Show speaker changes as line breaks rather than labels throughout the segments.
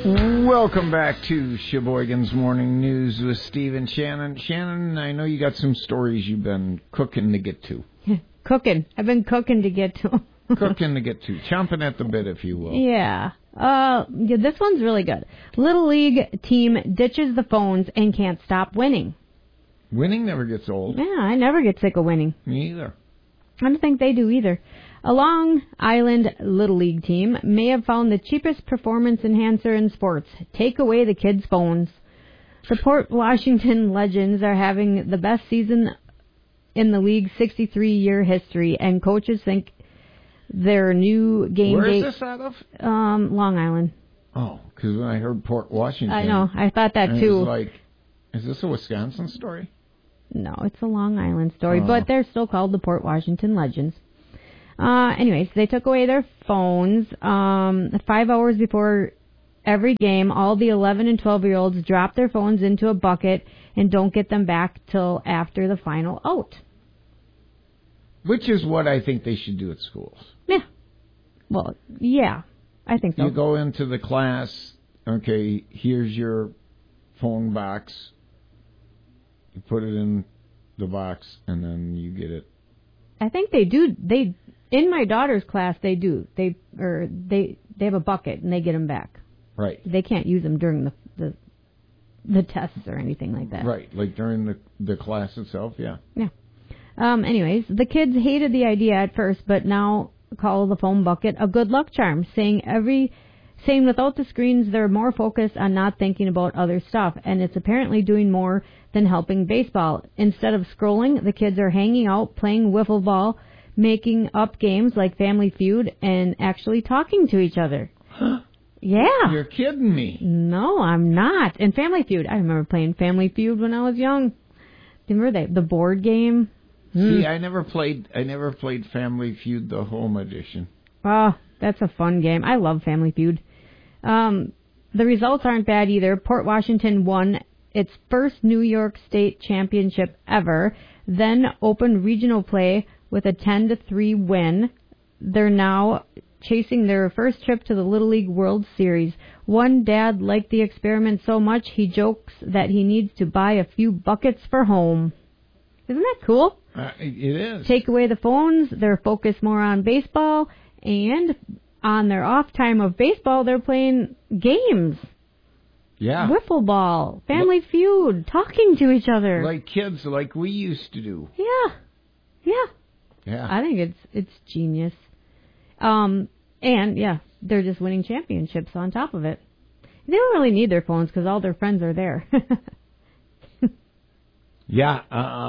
Welcome back to Sheboygan's Morning News with Steve and Shannon. Shannon, I know you got some stories you've been cooking to get to.
Cooking. I've been cooking to get to.
Cooking to get to. Chomping at the bit, if you will.
Yeah. This one's really good. Little League team ditches the phones and can't stop winning.
Winning never gets old.
Yeah, I never get sick of winning.
Me either.
I don't think they do either. A Long Island Little League team may have found the cheapest performance enhancer in sports. Take away the kids' phones. The Port Washington Legends are having the best season in the league's 63-year history, and coaches think their new game
Where
day...
is this out of?
Long Island.
Oh, because when I heard Port Washington...
I know. I thought that too.
It was like, is this a Wisconsin story?
No, it's a Long Island story, but they're still called the Port Washington Legends. Anyways, they took away their phones 5 hours before every game. All the 11 and 12-year-olds drop their phones into a bucket and don't get them back till after the final out.
Which is what I think they should do at schools.
Yeah. Well, yeah, I think so.
You go into the class, okay, here's your phone box. You put it in the box, and then you get it.
I think they do. In my daughter's class, they do. They have a bucket, and they get them back.
Right.
They can't use them during the tests or anything like that.
Right, like during the class itself, yeah.
Yeah. Anyways, the kids hated the idea at first, but now call the phone bucket a good luck charm, saying without the screens, they're more focused on not thinking about other stuff, and it's apparently doing more than helping baseball. Instead of scrolling, the kids are hanging out, playing wiffle ball, making up games like Family Feud, and actually talking to each other. Yeah.
You're kidding me.
No, I'm not. And Family Feud, I remember playing Family Feud when I was young. Remember the board game?
See, I never played Family Feud, the home edition.
Oh, that's a fun game. I love Family Feud. The results aren't bad either. Port Washington won its first New York State championship ever, then opened regional play with a 10-3 win. They're now chasing their first trip to the Little League World Series. One dad liked the experiment so much he jokes that he needs to buy a few buckets for home. Isn't that cool?
It is.
Take away the phones, they're focused more on baseball, and on their off time of baseball, they're playing games.
Yeah.
Wiffle ball, Family Feud, talking to each other.
Like kids, like we used to do.
Yeah. I think it's genius. And yeah, they're just winning championships on top of it. They don't really need their phones because all their friends are there.
Yeah,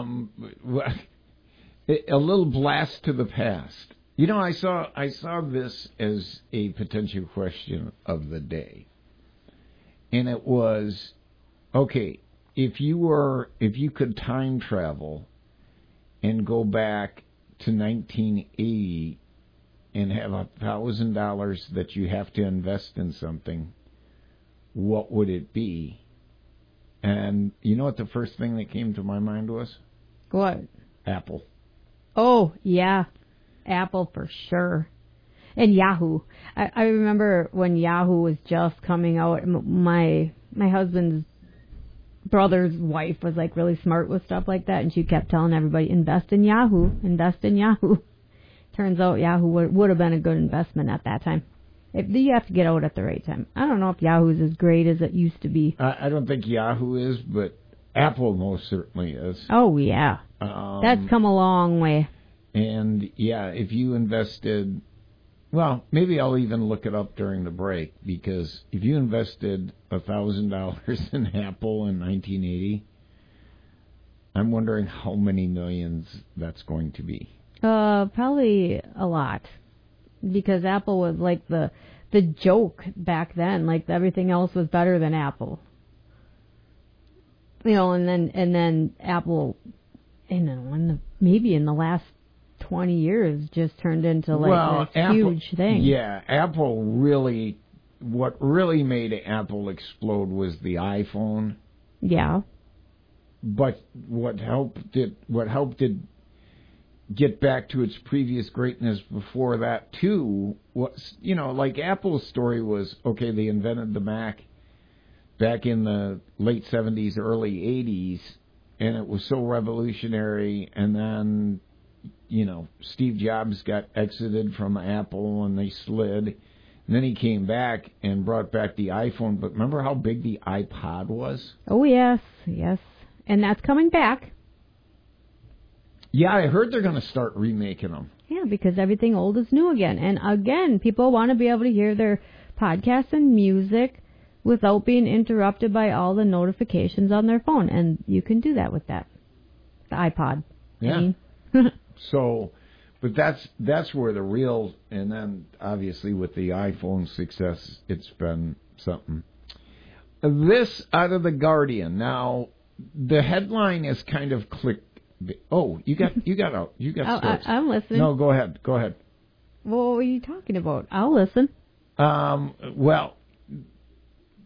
a little blast to the past. You know, I saw this as a potential question of the day, and it was, okay, if you could time travel and go back to 1980 and have $1,000 that you have to invest in something, what would it be? And you know what the first thing that came to my mind was?
What?
Apple.
Oh, yeah. Apple for sure. And Yahoo. I remember when Yahoo was just coming out. My husband's brother's wife was like really smart with stuff like that, and she kept telling everybody, invest in Yahoo, invest in Yahoo. Turns out Yahoo would have been a good investment at that time. You have to get out at the right time. I don't know if Yahoo's as great as it used to be.
I don't think Yahoo is, but Apple most certainly is.
Oh, yeah. That's come a long way.
And, yeah, if you invested... Well, maybe I'll even look it up during the break, because if you invested $1,000 in Apple in 1980, I'm wondering how many millions that's going to be.
Probably a lot. Because Apple was like the joke back then. Like everything else was better than Apple. You know, and then Apple, maybe in the last 20 years just turned into like this huge thing.
Yeah, Apple really, what really made Apple explode was the iPhone.
Yeah.
But what helped it get back to its previous greatness before that too. Was, like Apple's story was, okay, they invented the Mac back in the late 70s, early 80s, and it was so revolutionary, and then, Steve Jobs got exited from Apple and they slid, and then he came back and brought back the iPhone. But remember how big the iPod was?
Oh, yes. And that's coming back.
Yeah, I heard they're going to start remaking them.
Yeah, because everything old is new again. And again, people want to be able to hear their podcasts and music without being interrupted by all the notifications on their phone. And you can do that with that. The iPod.
Yeah. So, but that's where the real, and then obviously with the iPhone success, it's been something. This out of the Guardian. Now, the headline is kind of click. Oh, you got starts.
I'm listening.
No, go ahead.
What were you talking about? I'll listen.
Well,